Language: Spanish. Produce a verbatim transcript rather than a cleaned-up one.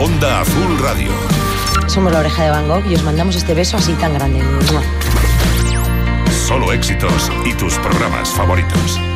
Onda Azul Radio. Somos La Oreja de Van Gogh y os mandamos este beso así tan grande. Solo éxitos y tus programas favoritos.